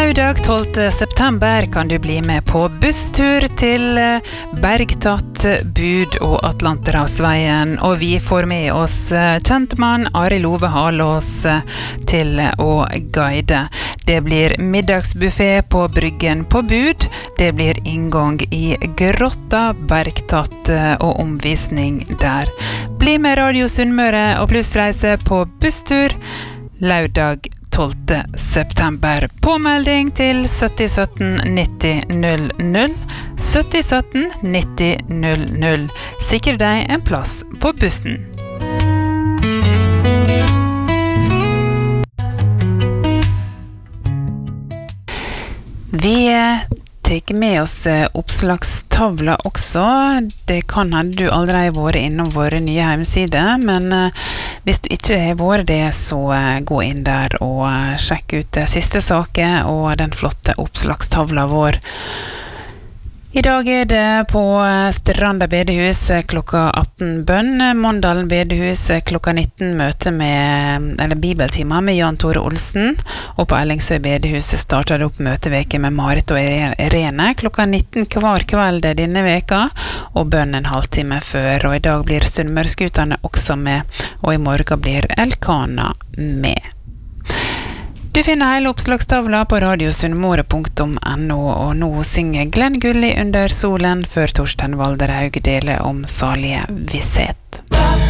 Lørdag 12. september kan du bli med på busstur til Bergtatt, Bud og Atlanterhavsveien, og vi får med oss kjentmann Arild Ove Halås til å guide. Det blir middagsbuffet på Bryggen på Bud, det blir inngang i Grotta, Bergtatt og omvisning der. Bli med Radio Sunnmøre og plussreise på busstur lørdag 12. september. Påmelding til 7017 90 00. 7017 90 00. Sikre deg en plass på bussen. Vi tar med oss oppslagstavla også. Det kan hende du allerede har vært innom våre nye hjemmesider, men hvis du ikke har vært det, så gå inn der og sjekk ut siste saker og den flotte oppslagstavla vår. I dag det på Stranda bedehus klokka 18 bønn, Mondalen bedehus klokka 19 møte med bibeltimer med Jan Tore Olsen, og på Ellingsøy bedehus starter det opp møteveke med Marit og Irene klokka 19 hver kveld denne veka, og bønn en halvtime før, og i dag blir Sunnmørskuterne også med, og i morgen blir Elkana med. Du finner hele oppslagstavla på radiosunnmøre.no, og nå synger Glenn Gulli under solen før Torstein Valderhaug deler om salige visshet.